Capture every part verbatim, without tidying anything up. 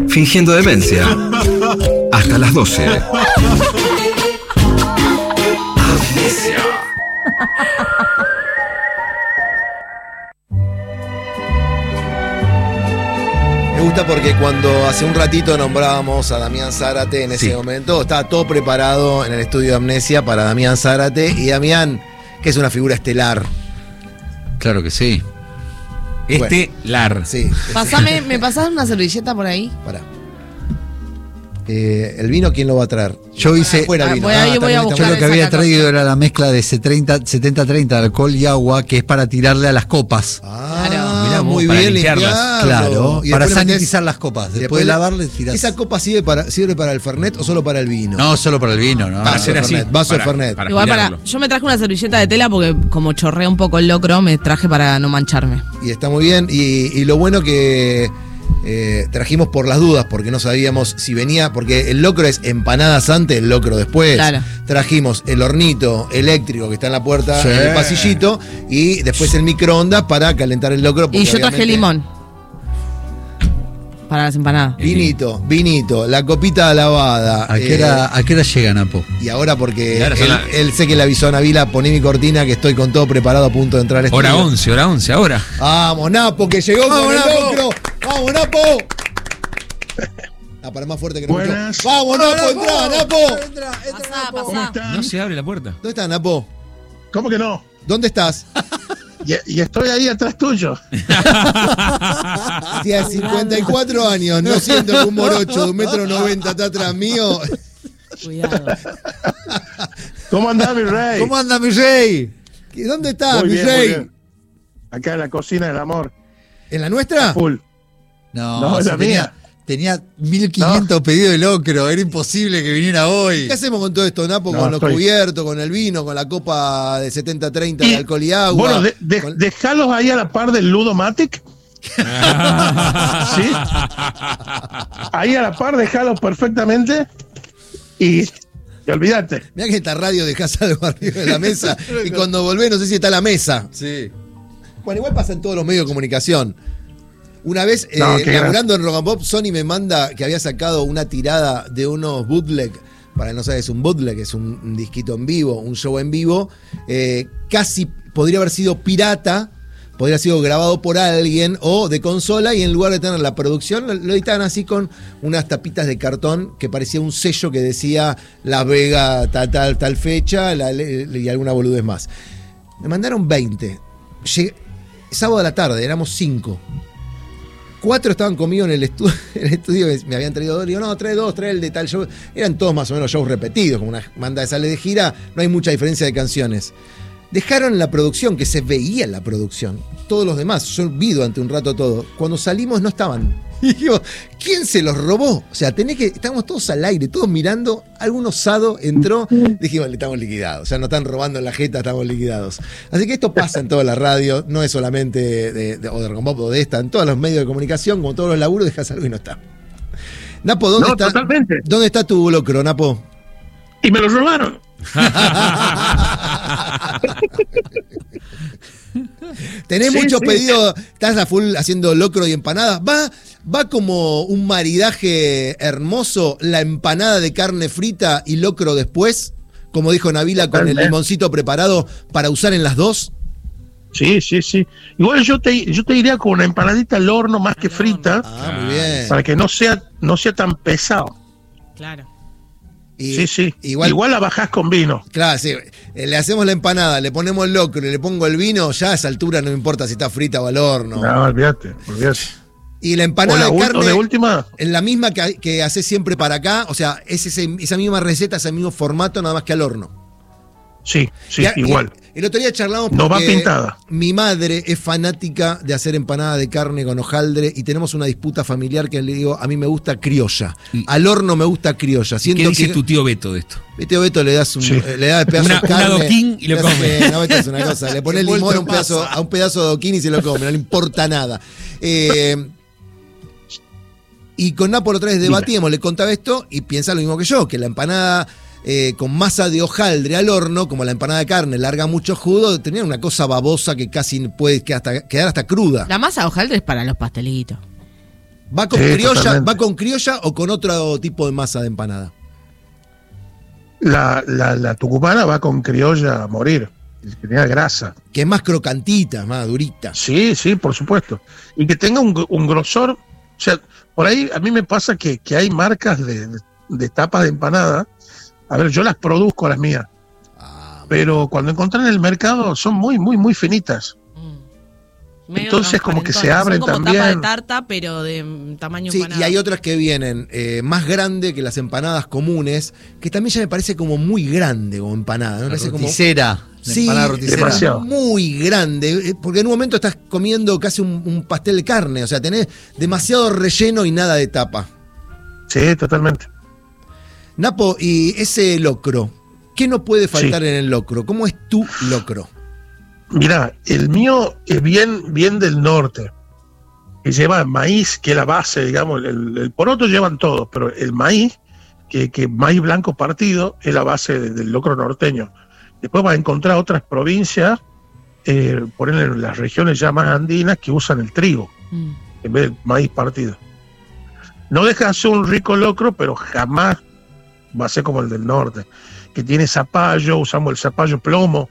fingiendo demencia. Hasta las doce. Amnesia. Me gusta porque cuando hace un ratito nombrábamos a Damián Zárate en ese sí. momento, estaba todo preparado en el estudio de Amnesia para Damián Zárate. Y Damián, que es una figura estelar. Claro que sí. Estelar. Bueno, sí. Pasame, ¿me pasás una servilleta por ahí? Pará. Eh, ¿El vino quién lo va a traer? Yo hice. Fuera vino. Voy a, ah, voy a yo lo que había traído era la mezcla de setenta treinta de alcohol y agua, que es para tirarle a las copas. Ah, claro. Mirá, muy para bien limpiarlas. Claro, para sanitizar las copas. Después de lavarle, tirás. ¿Esa copa sirve para, sirve para el Fernet o solo para el vino? No, solo para el vino, ¿no? Para hacer así. Vaso de Fernet. Para Igual para. Yo me traje una servilleta de tela porque, como chorrea un poco el locro, me traje para no mancharme. Y está muy bien. Y, y lo bueno que. Eh, trajimos por las dudas porque no sabíamos si venía, porque el locro es empanadas antes, el locro después. Claro. Trajimos el hornito eléctrico que está en la puerta, sí. en el pasillito, y después el microondas para calentar el locro. Y yo traje limón para las empanadas. Vinito, vinito, la copita lavada. ¿A qué hora, eh, ¿a qué hora llega, Napo? Y ahora porque ahora él, la... él sé que le avisó a Navila, poné mi cortina que estoy con todo preparado a punto de entrar al Hora once, hora once, ahora. Vamos, Napo, que llegó ¡Vamos, con el Napo! locro. ¡Vamos, Napo! Ah, para más fuerte que no escucho. ¡Vamos, Napo, Napo! entra, Napo! Entra, entra, pasá, Napo. pasá. ¿Cómo están? No se abre la puerta. ¿Dónde está, Napo? ¿Cómo que no? ¿Dónde estás? Y, y estoy ahí atrás tuyo. Tía, cincuenta y cuatro años, no siento que un morocho de un metro noventa está atrás mío. Cuidado. ¿Cómo andás, mi rey? ¿Cómo anda, mi rey? ¿Dónde está, Muy mi bien, muy rey? bien. Acá en la cocina del amor. ¿En la nuestra? Full. No, No, es si la tenía, mía. tenía mil quinientos no. pedidos de locro. Era imposible que viniera hoy. ¿Qué hacemos con todo esto, Napo? No, con los estoy... cubiertos, con el vino, con la copa de setenta treinta de alcohol y agua. Bueno, de, de, con... dejalos ahí a la par del Ludomatic. ¿Sí? Ahí a la par, dejalos perfectamente. Y, y olvídate. Mirá que esta radio dejás algo arriba de la mesa y cuando volvés no sé si está la mesa. Sí. Bueno, igual pasa en todos los medios de comunicación. Una vez, No, eh, laburando en Rock and Pop, Sony me manda que había sacado una tirada de unos bootleg. Para no saber, es un bootleg, es un, un disquito en vivo, un show en vivo. Eh, casi podría haber sido pirata, podría haber sido grabado por alguien o de consola, y en lugar de tener la producción, lo, lo editaban así con unas tapitas de cartón que parecía un sello que decía Las Vegas, tal, tal, tal fecha, la, y alguna boludez más. Me mandaron veinte. Llegué, sábado a la tarde, éramos cinco. Cuatro estaban conmigo en el, estu- en el estudio, me habían traído dos, le digo, no, trae dos, trae el de tal show. Eran todos más o menos shows repetidos, como una banda de sale de gira, no hay mucha diferencia de canciones. Dejaron la producción, que se veía en la producción, todos los demás, yo vi durante un rato todo. Cuando salimos no estaban. Y digo, ¿quién se los robó? O sea, tenés que, estábamos todos al aire, todos mirando, algún osado entró, dijimos, le estamos liquidados, o sea, nos están robando en la jeta, estamos liquidados. Así que esto pasa en toda la radio, no es solamente de, de, o de Rock and Pop o de esta, en todos los medios de comunicación, como todos los laburos, dejas algo y no está. Napo, ¿dónde No, está? totalmente. ¿Dónde está tu locro, Napo? Y me lo robaron. Tenés Sí, muchos sí. pedidos, estás a full haciendo locro y empanadas. Va, va como un maridaje hermoso la empanada de carne frita y locro después, como dijo Navila, con el Totalmente. limoncito preparado para usar en las dos. Sí, sí, sí. Igual yo te, yo te diría con una empanadita al horno más que frita, Ah, muy bien. para que no sea, no sea tan pesado. Claro. Y- Sí, sí. Igual, Igual la bajás con vino. claro, sí. Eh, Le hacemos la empanada, le ponemos el locro y le pongo el vino, ya a esa altura no me importa si está frita o al horno. No, olvídate, olvídate. Y la O, empanada la de ul- carne o de última, es la misma que, que haces siempre para acá, o sea, es ese- esa misma receta, ese mismo formato, nada más que al horno. sí, sí, Y a- igual. y el otro día charlamos No va porque pintada. mi madre es fanática de hacer empanada de carne con hojaldre y tenemos una disputa familiar que le digo, a mí me gusta criolla. Y- Al horno me gusta criolla. Siento ¿Qué dice que, tu tío Beto de esto? Viste, Beto, le das un, Sí. eh, le das pedazo Una- de un carne. adoquín y lo le hace- come. No, Beto es una cosa. Le pone el Envuelto limón a en un, pedazo, masa. a un pedazo de adoquín y se lo come. No le importa nada. Eh, y con Napo otra vez debatíamos, le contaba esto y piensa lo mismo que yo, que la empanada eh, con masa de hojaldre al horno, como la empanada de carne, larga mucho jugo, tenía una cosa babosa que casi puede quedar hasta, quedar hasta cruda. La masa de hojaldre es para los pastelitos. ¿Va con Sí, criolla, totalmente. va con criolla o con otro tipo de masa de empanada? La, la, la tucumana va con criolla a morir, que tenga grasa. Que es más crocantita, más durita. Sí, sí, por supuesto. Y que tenga un, un grosor. O sea, por ahí a mí me pasa que, que hay marcas de, de tapas de empanada. A ver, yo las produzco las mías. Ah, Pero cuando encontré en el mercado son muy, muy, muy finitas. Medio Entonces, como que se transparentonas. abren Son como también. tapa de tarta, pero de mm, tamaño sí, empanada. y hay otras que vienen eh, más grande que las empanadas comunes, que también ya me parece como muy grande como empanada. ¿no? Me La parece como roticera. la Sí, empanada roticera. demasiado. muy grande, eh, porque en un momento estás comiendo casi un, un pastel de carne, o sea, tenés demasiado relleno y nada de tapa. Sí, totalmente. Napo, y ese locro, ¿qué no puede faltar Sí. en el locro? ¿Cómo es tu locro? Mirá, el mío es bien, bien del norte. Que lleva maíz, que es la base, digamos. El, el poroto llevan todos, pero el maíz, que, que maíz blanco partido, es la base de- del locro norteño. Después vas a encontrar otras provincias, eh, por ejemplo, en las regiones ya más andinas, que usan el trigo Mm. en vez del maíz partido. No deja de ser un rico locro, pero jamás va a ser como el del norte, que tiene zapallo, usamos el zapallo plomo.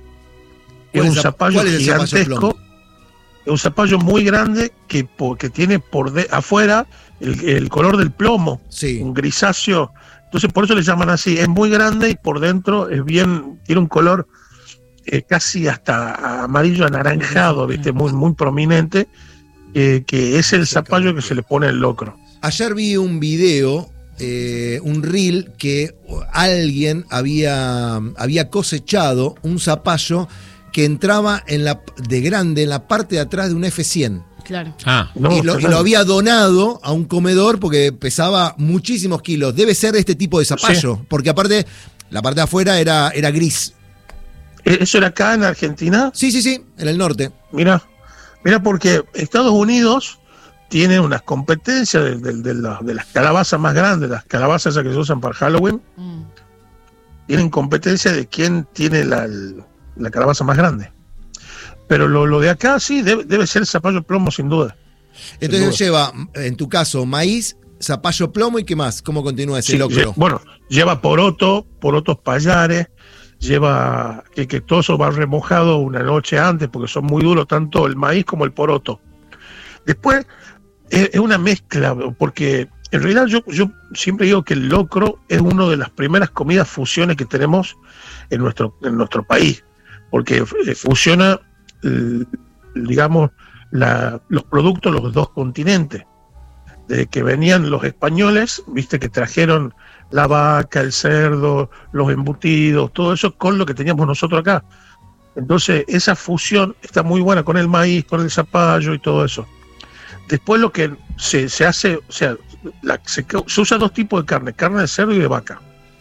Es ¿Cuál un es zap- zapallo cuál es el zapallo gigantesco, plomo? es un zapallo muy grande que, po- que tiene por de, afuera el, el color del plomo, Sí. un grisáceo. Entonces por eso le llaman así, es muy grande y por dentro es bien, tiene un color eh, casi hasta amarillo anaranjado, viste, muy, muy prominente, eh, que es el zapallo que se le pone al locro. Ayer vi un video, eh, un reel, que alguien había, había cosechado un zapallo que entraba en la, de grande en la parte de atrás de un F cien. Claro. Ah, No, y, lo, y tremendo. lo había donado a un comedor porque pesaba muchísimos kilos. Debe ser este tipo de zapallo, porque aparte la parte de afuera era, era gris. Eh, ¿Eso era acá en Argentina? Sí, sí, sí, en el norte. Mira, mira, porque Estados Unidos tiene unas competencias de, de- de la- de las calabazas más grandes, las calabazas esas que se usan para Halloween, Mm. tienen competencia de quién tiene la, la calabaza más grande. Pero lo, lo de acá sí debe, debe ser el zapallo plomo, sin duda. Entonces duda. lleva, en tu caso, maíz, zapallo plomo y qué más. ¿Cómo continúa ese Sí, locro? lle- bueno, lleva poroto, porotos payares, lleva que, que todo eso va remojado una noche antes porque son muy duros tanto el maíz como el poroto. Después es, es una mezcla, porque en realidad yo, yo siempre digo que el locro es una de las primeras comidas fusiones que tenemos en nuestro, en nuestro país, porque eh, fusiona, eh, digamos, la- los productos de los dos continentes. Desde que venían los españoles, viste que trajeron la vaca, el cerdo, los embutidos, todo eso con lo que teníamos nosotros acá. Entonces, esa fusión está muy buena con el maíz, con el zapallo y todo eso. Después lo que se, se hace, o sea, la- se, se usa dos tipos de carne, carne de cerdo y de vaca.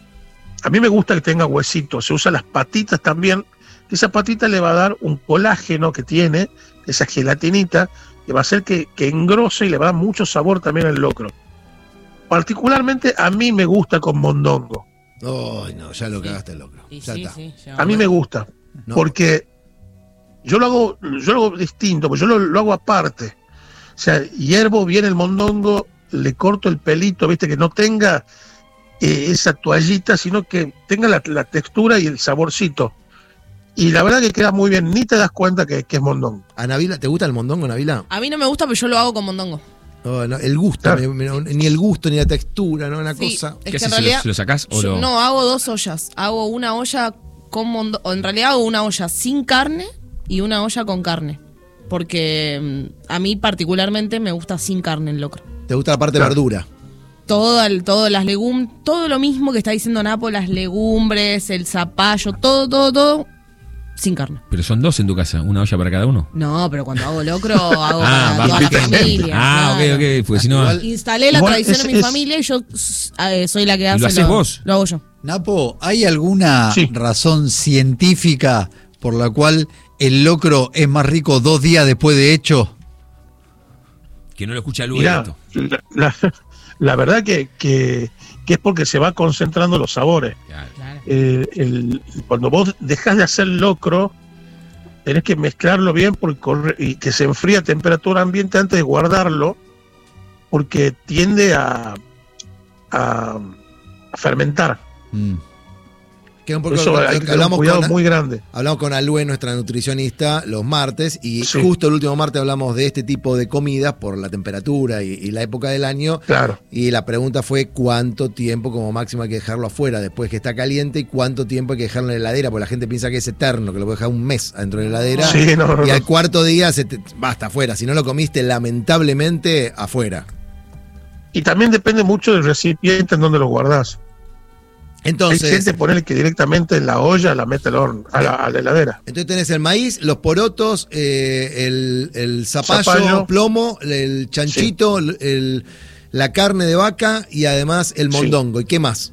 A mí me gusta que tenga huesitos, se usan las patitas también, que esa patita le va a dar un colágeno que tiene, esa gelatinita, que va a hacer que, que engrose y le va a dar mucho sabor también al locro. Particularmente a mí me gusta con mondongo. Ay, no, ya lo Sí. cagaste el locro. Y Ya sí, está. sí, ya A mí me gusta, No. porque yo lo hago, yo lo hago distinto, porque yo lo, lo hago aparte. O sea, hiervo bien el mondongo, le corto el pelito, viste, que no tenga eh, esa toallita, sino que tenga la, la textura y el saborcito. Y la verdad que queda muy bien, ni te das cuenta que, que es mondongo. ¿A Navila, te gusta el mondongo, Navila? A mí no me gusta, pero yo lo hago con mondongo. No, no, el gusto, Claro. me- me- ni el gusto ni la textura, ¿no? Una Sí, cosa. es ¿qué que haces? en ¿Se lo- realidad. se lo sacás o yo- lo- No, hago dos ollas. Hago una olla con mondongo. O en realidad hago una olla sin carne y una olla con carne. Porque mm, a mí particularmente me gusta sin carne el locro. ¿Te gusta la parte Claro. de verdura? Todo, el, todo las legumbres, todo lo mismo que está diciendo Napo, las legumbres, el zapallo, todo, todo, todo, sin carne. Pero son dos en tu casa, una olla para cada uno. No, pero cuando hago locro, hago Ah, para toda la bien. familia. Ah, claro. ok, ok, porque si no. Igual- Instalé la Igual tradición es- en mi es- familia y yo eh, soy la que hace. lo haces vos? Lo hago yo. Napo, ¿hay alguna Sí. razón científica por la cual el locro es más rico dos días después de hecho? Que no lo escucha Luis Mirá, esto. la, la- la verdad que, que, que es porque se va concentrando los sabores. Claro. Eh, el- cuando vos dejás de hacer locro, tenés que mezclarlo bien porque corre- y que se enfríe a temperatura ambiente antes de guardarlo, porque tiende a, a, a fermentar. Mm. Que un poco Eso lo- hay lo que que tener un hablamos cuidado con- muy grande. Hablamos con Alue, nuestra nutricionista, los martes, y Sí. justo el último martes hablamos de este tipo de comidas por la temperatura y, y la época del año. Claro. Y la pregunta fue cuánto tiempo como máximo hay que dejarlo afuera después que está caliente y cuánto tiempo hay que dejarlo en la heladera, porque la gente piensa que es eterno, que lo puede dejar un mes adentro de la heladera. Sí, no, no, y no. al cuarto día se te, basta afuera. Si no lo comiste, lamentablemente, afuera. Y también depende mucho del recipiente en donde lo guardás. Entonces, Hay gente ponerle que directamente en la olla la mete al horno, a la, a la heladera. entonces tenés el maíz, los porotos, eh, el, el zapallo, Zapallo. plomo, el chanchito, el- el- la carne de vaca y además el Sí. mondongo. ¿Y qué más?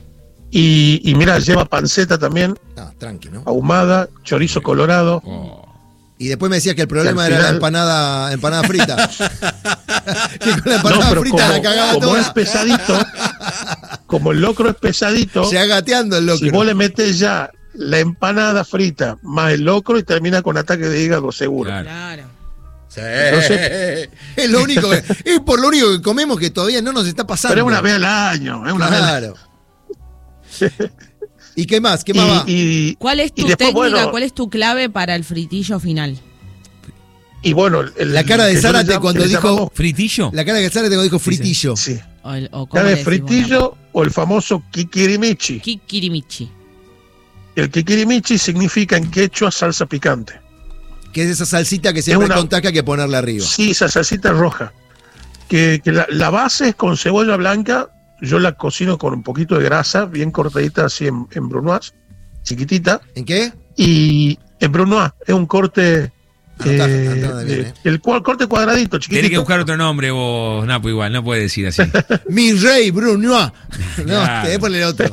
Y, y mira, lleva panceta también, Ah, tranqui, ¿no? ahumada, chorizo colorado. Y después me decías que el problema al era la final- empanada, empanada frita. que con la No, empanada pero frita la como, cagaba como toda. es pesadito, como el locro es pesadito, Se va gateando el locro. si vos le metés ya la empanada frita más el locro y termina con ataque de hígado seguro. Claro. Claro. Sí. Entonces- es lo único que, es por lo único que comemos que todavía no nos está pasando. Pero es una vez al año, es una vez al año. Claro. ¿Y qué más? ¿Qué más va? Y, y- ¿Cuál es y tu después, técnica? bueno, ¿Cuál es tu clave para el fritillo final? y bueno, el- La cara de que yo le Zárate llamo- cuando que le dijo- llamamos- ¿Fritillo? La cara que sale te dijo fritillo. Sí. O el, o cómo Cara le de decís vos, fritillo o el famoso kikirimichi. Napo? Kikirimichi. El kikirimichi significa en quechua salsa picante. Que es esa salsita que siempre Es una- contás que hay que ponerle arriba. Sí, esa salsita roja. Que, que la, la base es con cebolla blanca. Yo la cocino con un poquito de grasa, bien cortadita así en, en brunoise, chiquitita. ¿En qué? Y en brunoise es un corte. Anotá, eh, anotá bien, de- eh. el cua- corte cuadradito, chiquitito. Tenés que buscar otro nombre vos, Napo, igual, no puedes decir así. Mi rey Brunois. No, Claro. te voy a poner otro.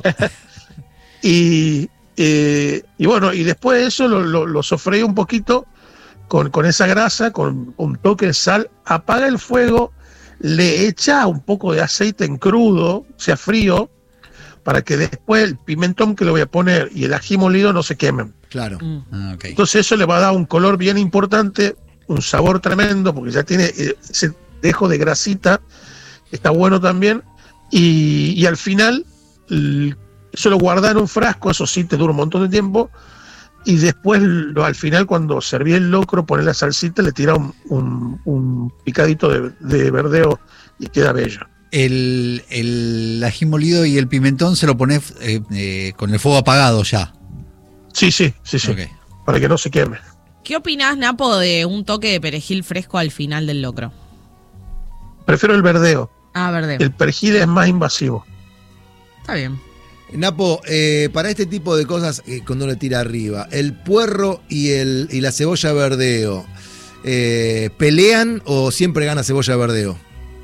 Y, eh, y bueno, y después de eso lo, lo, lo sofreí un poquito con, con esa grasa, con un toque de sal, apaga el fuego, le echa un poco de aceite en crudo, sea frío, para que después el pimentón que le voy a poner y el ají molido no se quemen. Claro. Mm. Ah, ok. Entonces eso le va a dar un color bien importante, un sabor tremendo, porque ya tiene eh, ese dejo de grasita, está bueno también. Y, y al final, l- eso lo guardás en un frasco, eso sí te dura un montón de tiempo. Y después, lo- al final, cuando serví el locro, poner la salsita, le tira un, un- un picadito de, de verdeo y queda bello. El, el ají molido y el pimentón se lo pones eh, eh, con el fuego apagado ya. Sí, sí, sí, sí, Ok. para que no se queme. ¿Qué opinás, Napo, de un toque de perejil fresco al final del locro? Prefiero el verdeo. Ah, verde. El perejil es más invasivo. Está bien. Napo, eh, para este tipo de cosas, eh, cuando le tira arriba, el puerro y, el, y la cebolla verdeo, eh, ¿pelean o siempre gana cebolla verdeo?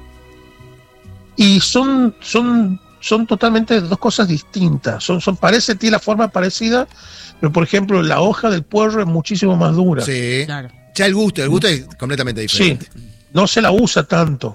Y son, son, son totalmente dos cosas distintas. Son, son, parece, tiene la forma parecida, pero por ejemplo, la hoja del puerro es muchísimo más dura. Sí. Claro. Ya el gusto, el gusto es completamente Sí, diferente. no se la usa tanto.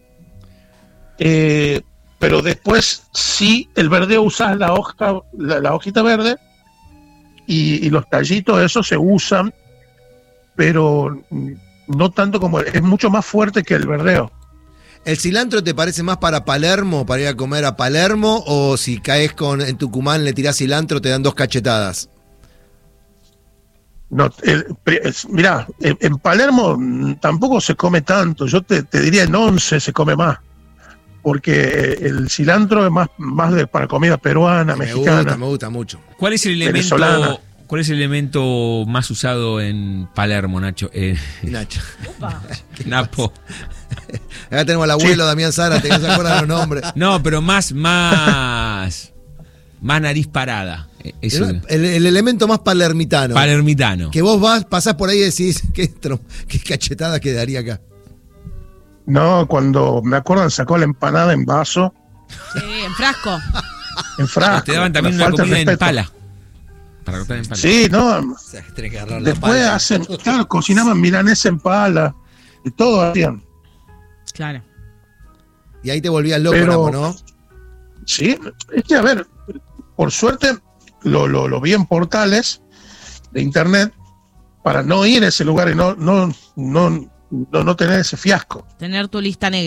Eh, pero después sí, el verdeo usas la hoja, la, la hojita verde y, y los tallitos, esos se usan, pero mm, no tanto como, es mucho más fuerte que el verdeo. ¿El cilantro te parece más para Palermo, para ir a comer a Palermo? ¿O si caes con, en Tucumán, le tirás cilantro, te dan dos cachetadas? No, el- es- mirá, en, en Palermo mm, tampoco se come tanto. Yo te, te diría en Once se come más. Porque el cilantro es más, más de, para comida peruana, me mexicana. gusta, me gusta mucho. ¿Cuál es el elemento, Venezolana. cuál es el elemento más usado en Palermo, Nacho? Eh, Y Nacho. Napo. Acá tenemos al abuelo Damián Zárate, que no se acuerda los nombres. No, pero más, más, más nariz parada. Eh, Eso, El, el- el elemento más palermitano. palermitano. Que vos vas, pasás por ahí y decís, qué, trom- qué cachetada quedaría acá. No, cuando me acuerdan sacó la empanada en vaso, Sí, en frasco. en frasco. Te daban también una una falta de comida en respeto. pala. Para cortar en pala. Sí, no. O sea, que tenés que agarrar la Después pala. hacen, claro, cocinaban milanesa en pala y todo hacían. Claro. Y ahí te volvías loco, Pero- Napo, ¿no? Sí, es que a ver, por suerte lo, lo, lo vi en portales de internet para no ir a ese lugar y no, no, no, no, no tener ese fiasco. Tener tu lista negra.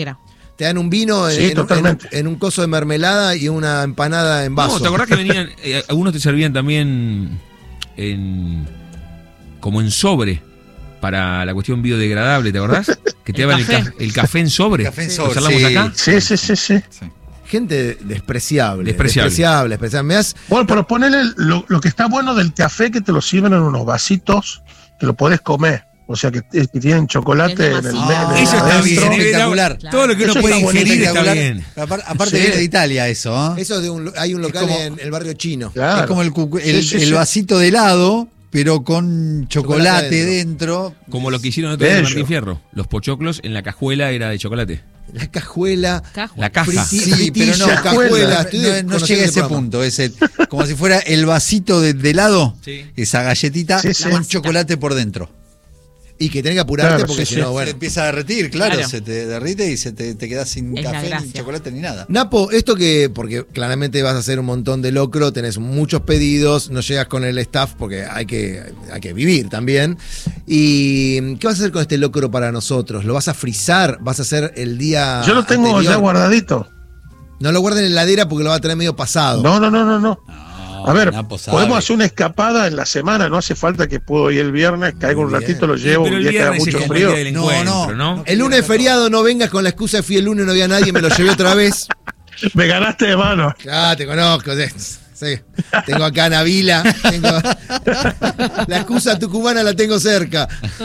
Te dan un vino en, Sí, en- totalmente. en- en un coso de mermelada y una empanada en vaso. No, ¿te acordás que venían, eh, algunos te servían también en como en sobre para la cuestión biodegradable, ¿te acordás? Que te El daban el, café. ca- el café en sobre. Café en ¿Lo sobre, charlamos sí. acá? Sí, sí, sí, sí. Gente despreciable. Despreciable. Despreciable, despreciable. Me das- Bueno, pero ponele lo, lo que está bueno del café, que te lo sirven en unos vasitos que lo podés comer. O sea, que, que tienen chocolate Es en el demasiado. medio. Ah, Eso está adentro. bien. Espectacular. Era- Todo lo que uno Eso puede está bonito, ingerir está Espectacular. bien. Apar- Aparte Sí. viene de Italia eso, ¿eh? Eso es de un, hay un local como- en el barrio chino. Claro. Es como el, cucu- el, Sí, sí, el sí. vasito de helado, pero con chocolate, Chocolate dentro. Como lo que hicieron otro día en Bello. Martín Fierro. Los pochoclos en la cajuela era de chocolate. La cajuela. Cajo. La caja. Friti- Sí, pero no, fritilla, cajuela. Estoy no, no conociendo llega a el ese programa. punto. Es el, como si fuera el vasito de, de helado, Sí. esa galletita Sí, sí. con chocolate por dentro. Y que tenés que apurarte Claro, porque sí, si sí. no, Se bueno. empieza a derretir, claro, Claro. se te derrite y se te, te quedas sin Es la café, ni gracia. chocolate, ni nada. Napo, esto que, porque claramente vas a hacer un montón de locro, tenés muchos pedidos, no llegas con el staff porque hay que, hay que vivir también. ¿Y qué vas a hacer con este locro para nosotros? ¿Lo vas a frizar? ¿Vas a hacer el día Yo lo tengo anterior? ya guardadito. No lo guarden en la heladera porque lo va a tener medio pasado. No, no, no, no, no. No, A ver, Napo sabe. podemos hacer una escapada en la semana, no hace falta que puedo ir el viernes, caigo un Muy bien. ratito, lo llevo, Pero un el día que haga viernes es mucho como el frío. día del No, encuentro, no. ¿no? El lunes es feriado, no vengas con la excusa de fui el lunes, no había nadie, me lo llevé otra vez. Me ganaste de mano. Ah, te conozco. Sí. Sí. Tengo acá a Navila. Tengo... La excusa tucumana la tengo cerca.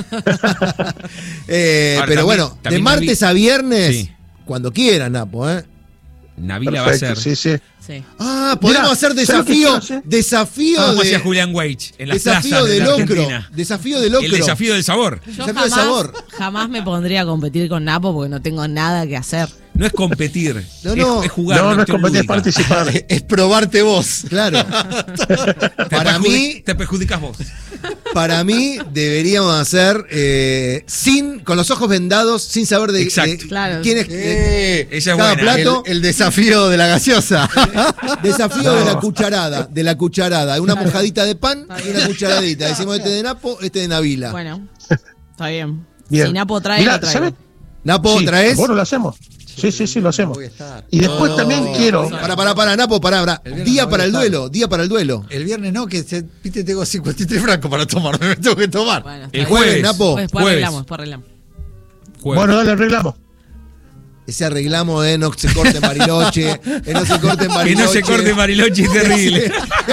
Eh, Ahora, pero también- bueno, de también martes Navi- a viernes, Sí. cuando quieran, Napo, ¿eh? Navila va a Perfecto, ser. sí, sí. Sí. Ah, podemos Mirá, hacer ¿sabes lo que desafío. quiero hacer? Desafío Como de. hacía Julián Wage en las Desafío plazas de de la locro. Argentina. Desafío de locro. El desafío del sabor. Yo Desafío de jamás, sabor. Jamás me pondría a competir con Napo porque no tengo nada que hacer. No es competir, No, es, no. es jugar. No, una no es cuestión competir, es lúdica. participar. Es probarte vos. Claro. Te Para perjudi- mí, Te perjudicas vos. para mí, deberíamos hacer eh, sin, con los ojos vendados, sin saber de, Exacto. de Claro. quién es. Eh, Esa es cada buena. plato. el, el desafío de la gaseosa. Desafío No. de la cucharada, de la cucharada. Una mojadita de pan y una cucharadita. Decimos este de Napo, este de Navila. Bueno, está bien. Bien. Si Napo trae, Mirá, lo traigo. ¿sabes? Napo, Sí, ¿traes? Bueno, lo hacemos. Sí, sí, sí, lo hacemos. Voy a estar. Y después también quiero. Para, para, para, Napo, para, para. El viernes Día no para voy el a estar. duelo, día para el duelo. El viernes no, que se, viste, tengo cincuenta y tres francos para tomar, me tengo que tomar. Bueno, está El bien. Jueves, jueves. Napo. Pues después Jueves. arreglamos, después arreglamos. Jueves. Bueno, dale, arreglamos. Ese arreglamos de no se corte en Bariloche, eh, no se corte en que Bariloche. no se corte Bariloche es terrible.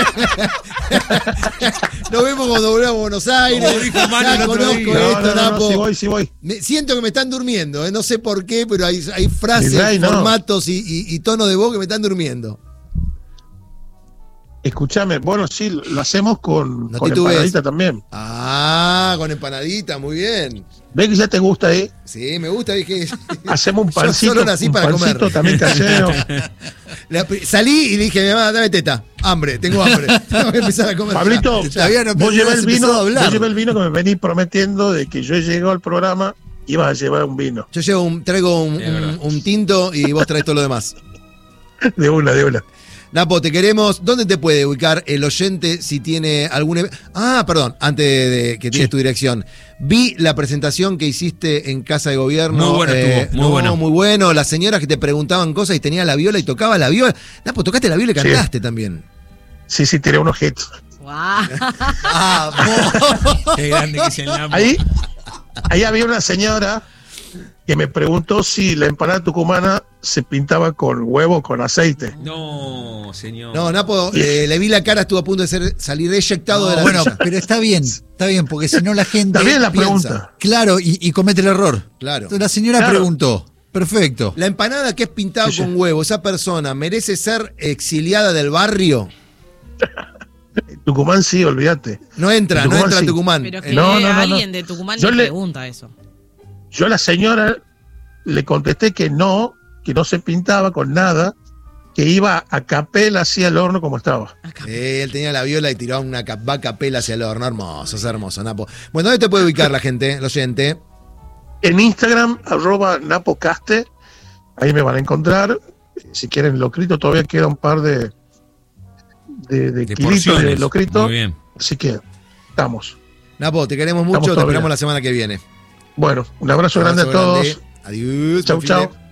Nos vemos cuando volvamos a Buenos Aires. Como dijo Manu Ya el otro conozco día. No, esto, no, no, no, Napo. sí voy, sí voy. Me- siento que me están durmiendo, eh, no sé por qué, pero hay, hay frases, Mi rey, no. formatos y, y, y tonos de voz que me están durmiendo. Escúchame, bueno, sí, lo hacemos con, No con titubees. empanadita también. Ah, con empanadita, muy bien. ¿Ves que ya te gusta, eh? Sí, me gusta, dije. Hacemos un Yo pancito, solo nací un para pancito comer. también casero. La- salí y le dije, mi mamá, dame teta. Hambre, tengo hambre. Tengo que empezar a comer. Pablito, Todavía no vos empezó- llevás el se empezó vino, a hablar. vos llevás el vino que me venís prometiendo de que yo llego al programa ibas a llevar un vino. Yo llevo un, traigo un, Es verdad. un- un tinto y vos traes todo lo demás. De una, de una. Napo, te queremos. ¿Dónde te puede ubicar el oyente si tiene algún... ev- Ah, perdón, antes de, de que tienes Sí. tu dirección. Vi la presentación que hiciste en Casa de Gobierno. Muy bueno estuvo, muy no, bueno. muy bueno. Las señoras que te preguntaban cosas y tenía la viola y tocaba la viola. Napo, tocaste la viola y Sí. cantaste también. Sí, sí, tiré unos hits. Guau. Qué grande que es el Napo. Ahí, ahí había una señora que me preguntó si la empanada tucumana se pintaba con huevo o con aceite. No, señor. No, Napo, eh, le vi la cara, estuvo a punto de ser, salir eyectado de la bueno, silla. pero está bien, está bien, porque si no la gente. Está bien la piensa. pregunta. Claro, y, y comete el error. Claro. Entonces la señora Claro. preguntó. Perfecto. La empanada que es pintado Sí, sí. con huevo, ¿esa persona merece ser exiliada del barrio? Tucumán sí, olvídate. No entra, En no Tucumán entra a sí. Tucumán. Pero Eh, que No, no, no, alguien no. de Tucumán Yo le le- pregunta eso. Yo a la señora le contesté que no, que no se pintaba con nada, que iba a capela hacia el horno como estaba. Eh, él tenía la viola y tiraba una cap- va a capela hacia el horno. Hermoso, es hermoso, Napo. Bueno, ¿dónde te puede ubicar la gente, el oyente? En Instagram, arroba napocaste, ahí me van a encontrar. Si quieren locrito, todavía queda un par de, de, de De kilitos de porciones. locrito. Muy bien. Así que estamos. Napo, te queremos mucho, Estamos te todavía. esperamos la semana que viene. Bueno, un abrazo, grande a Abrazo todos. grande. Adiós. Chau, buen fin de- chau.